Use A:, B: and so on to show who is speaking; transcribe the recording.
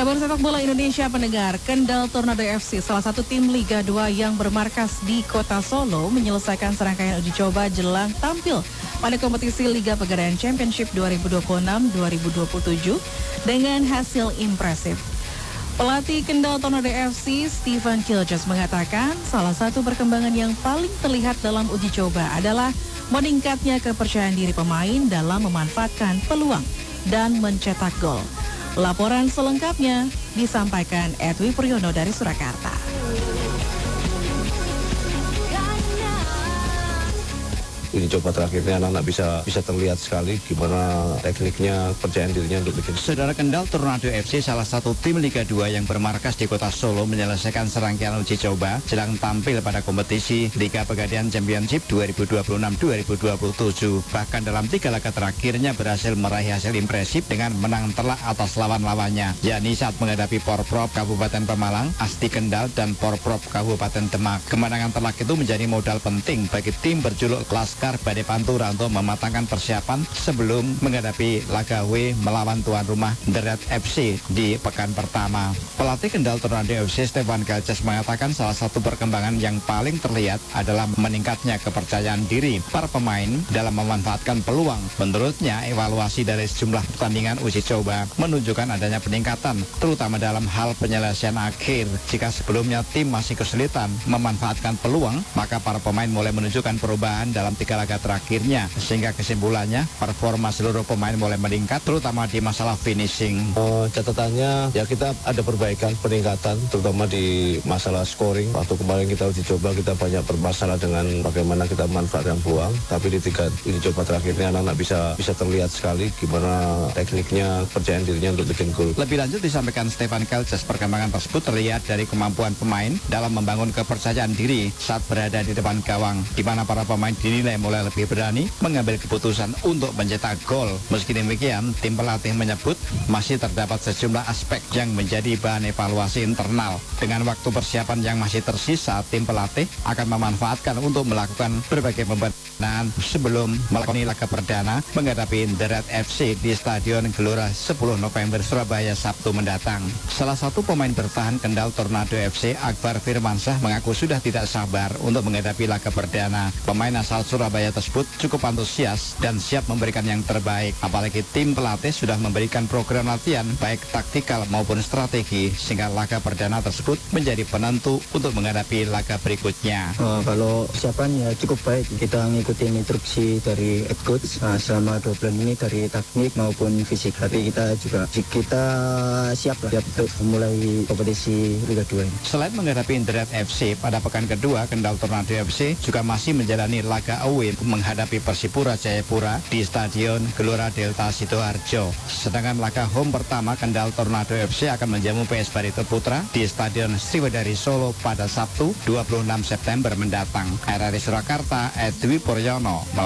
A: Kabar sepak bola Indonesia pendengar, Kendal Tornado FC, salah satu tim Liga 2 yang bermarkas di Kota Solo, menyelesaikan serangkaian uji coba jelang tampil pada kompetisi Liga Pegadaian Championship 2026-2027 dengan hasil impresif. Pelatih Kendal Tornado FC, Stephen Kilges, mengatakan salah satu perkembangan yang paling terlihat dalam uji coba adalah meningkatnya kepercayaan diri pemain dalam memanfaatkan peluang dan mencetak gol. Laporan selengkapnya disampaikan Edwi Priyono dari Surakarta.
B: Uji coba terakhirnya anak-anak bisa terlihat sekali gimana tekniknya, percayaan dirinya untuk bikin.
C: Saudara, Kendal Tornado FC, salah satu tim Liga 2 yang bermarkas di Kota Solo, menyelesaikan serangkaian uji coba jelang tampil pada kompetisi Liga Pegadaian Championship 2026-2027. Bahkan dalam 3 laga terakhirnya berhasil meraih hasil impresif dengan menang telak atas lawan-lawannya, yakni saat menghadapi Porprov Kabupaten Pemalang, Asti Kendal, dan Porprov Kabupaten Demak. Kemenangan telak itu menjadi modal penting bagi tim berjuluk Laskar Bade Pantura untuk mematangkan persiapan sebelum menghadapi laga W melawan tuan rumah The Red FC di pekan pertama. Pelatih Kendal Tornado FC, Stephen Kilges, mengatakan salah satu perkembangan yang paling terlihat adalah meningkatnya kepercayaan diri para pemain dalam memanfaatkan peluang. Menurutnya, evaluasi dari sejumlah pertandingan uji coba menunjukkan adanya peningkatan, terutama dalam hal penyelesaian akhir. Jika sebelumnya tim masih kesulitan memanfaatkan peluang, maka para pemain mulai menunjukkan perubahan dalam 3 laga terakhirnya, sehingga kesimpulannya performa seluruh pemain mulai meningkat, terutama di masalah finishing.
B: Catatannya ya, kita ada perbaikan, peningkatan, terutama di masalah scoring. Waktu kemarin kita uji coba, kita banyak bermasalah dengan bagaimana kita memanfaatkan peluang, tapi di 3 uji coba terakhirnya anak-anak bisa terlihat sekali gimana tekniknya, percayaan dirinya untuk bikin gol.
C: Lebih lanjut disampaikan Stephen Kilges, perkembangan tersebut terlihat dari kemampuan pemain dalam membangun kepercayaan diri saat berada di depan gawang, di mana para pemain dinilai mulai lebih berani mengambil keputusan untuk mencetak gol. Meski demikian, tim pelatih menyebut masih terdapat sejumlah aspek yang menjadi bahan evaluasi internal. Dengan waktu persiapan yang masih tersisa, tim pelatih akan memanfaatkan untuk melakukan berbagai pembenahan sebelum melakoni laga perdana menghadapi The Red FC di Stadion Gelora 10 November Surabaya Sabtu mendatang. Salah satu pemain bertahan Kendal Tornado FC, Akbar Firmansyah, mengaku sudah tidak sabar untuk menghadapi laga perdana. Pemain asal Surabaya tersebut cukup antusias dan siap memberikan yang terbaik, apalagi tim pelatih sudah memberikan program latihan baik taktikal maupun strategi, sehingga laga perdana tersebut menjadi penentu untuk menghadapi laga berikutnya.
D: Kalau persiapan ya cukup baik, kita ngikutin instruksi dari head coach selama 2 bulan ini, dari teknik maupun fisik. Tapi kita siap untuk memulai kompetisi Liga 2 ini.
C: Selain menghadapi The Red FC, pada pekan kedua Kendal Tornado FC juga masih menjalani laga away menghadapi Persipura Jayapura di Stadion Gelora Delta Sidoarjo. Sedangkan laga home pertama Kendal Tornado FC akan menjamu PS Barito Putra di Stadion Sriwedari Solo pada Sabtu 26 September mendatang. RRI Surakarta, Edwi Priyono.